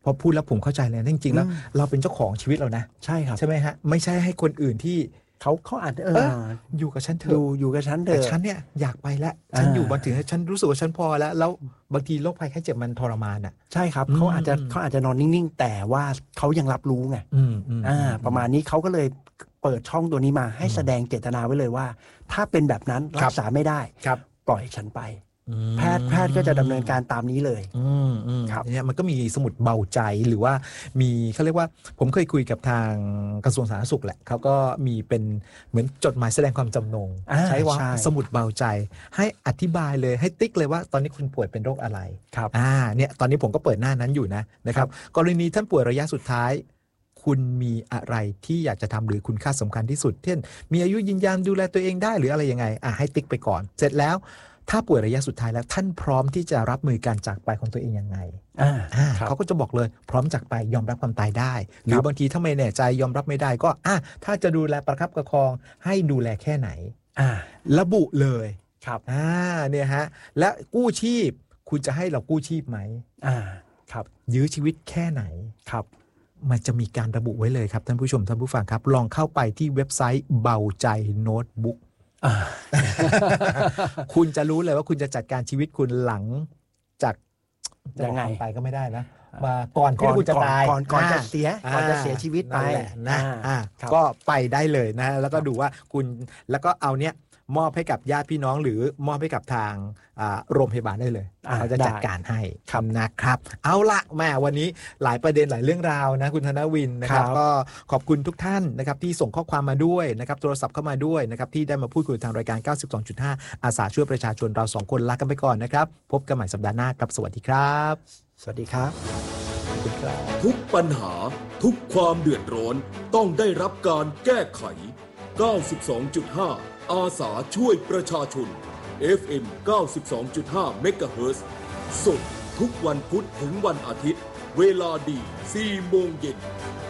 พอพูดแล้วผมเข้าใจเลยจริงๆแล้วเราเป็นเจ้าของชีวิตเรานะใช่ครับใช่ไหมฮะไม่ใช่ให้คนอื่นที่เขาอาจจะอยู่กับฉันเถอะอยู่กับฉันเถอะแต่ฉันเนี่ยอยากไปแล้วฉันอยู่บางทีฉันรู้สึกว่าฉันพอแล้วบางทีโรคภัยไข้เจ็บมันทรมานอ่ะใช่ครับเขาอาจจะนอนนิ่งๆแต่ว่าเขายังรับรู้ไงประมาณนี้เขาก็เลยเปิดช่องตัวนี้มาให้แสดงเจตนาไว้เลยว่าถ้าเป็นแบบนั้นรักษาไม่ได้ปล่อยฉันไปแพทย์ก็จะดำเนินการตามนี้เลยครับเนี่ยมันก็มีสมุดเบาใจหรือว่ามีเขาเรียกว่าผมเคยคุยกับทางกระทรวงสาธารณสุขแหละเขาก็มีเป็นเหมือนจดหมายแสดงความจำนงใช้ว่าสมุดเบาใจให้อธิบายเลยให้ติ๊กเลยว่าตอนนี้คุณป่วยเป็นโรคอะไรครับเนี่ยตอนนี้ผมก็เปิดหน้านั้นอยู่นะครับกรณีท่านป่วยระยะสุดท้ายคุณมีอะไรที่อยากจะทำหรือคุณค่าสำคัญที่สุดเช่นมีอายุยืนยาวดูแลตัวเองได้หรืออะไรยังไงให้ติ๊กไปก่อนเสร็จแล้วถ้าป่วยระยะสุดท้ายแล้วท่านพร้อมที่จะรับมือการจากไปของตัวเองยังไงเขาก็จะบอกเลยพร้อมจากไปยอมรับความตายได้หรือบางทีถ้าไม่แน่ใจยอมรับไม่ได้ก็ถ้าจะดูแลประคับประคองให้ดูแลแค่ไหนระบุเลยครับเนี่ยฮะและกู้ชีพคุณจะให้เรากู้ชีพไหมครับยื้อชีวิตแค่ไหนครับมันจะมีการระบุไว้เลยครับท่านผู้ชมท่านผู้ฟังครับลองเข้าไปที่เว็บไซต์เบาใจโน้ตบุ๊กคุณจะรู้เลยว่าคุณจะจัดการชีวิตคุณหลังจากยังไงไปก็ไม่ได้นะมาก่อนที่คุณจะตายก่อนจะเสียชีวิตไปนะก็ไปได้เลยนะแล้วก็ดูว่าคุณแล้วก็เอาเนี้ยมอบให้กับญาติพี่น้องหรือมอบให้กับทางโรงพยาบาลได้เลยเขาจะจัดการให้นะครับเอาละแม่วันนี้หลายประเด็นหลายเรื่องราวนะคุณธนวินนะครับก็ขอบคุณทุกท่านนะครับที่ส่งข้อความมาด้วยนะครับโทรศัพท์เข้ามาด้วยนะครับที่ได้มาพูดคุยทางรายการ 92.5 อาสาช่วยประชาชนเรา2คนลากันไปก่อนนะครับพบกันใหม่สัปดาห์หน้าครับสวัสดีครับสวัสดีครับทุกปัญหาทุกความเดือดร้อนต้องได้รับการแก้ไข 92.5 อาสาช่วยประชาชน FM 92.5 เมกะเฮิรตซ์สดทุกวันพุธถึงวันอาทิตย์เวลาดี 4 โมงเย็น